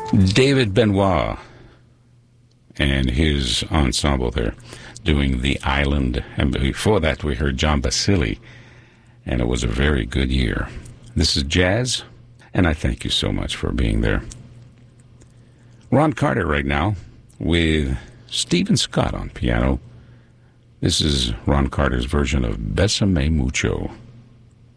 David Benoit and his ensemble there doing The Island. And before that, we heard John Basili, and it was a very good year. This is Jazz, and I thank you so much for being there. Ron Carter right now with Stephen Scott on piano. This is Ron Carter's version of Bésame Mucho.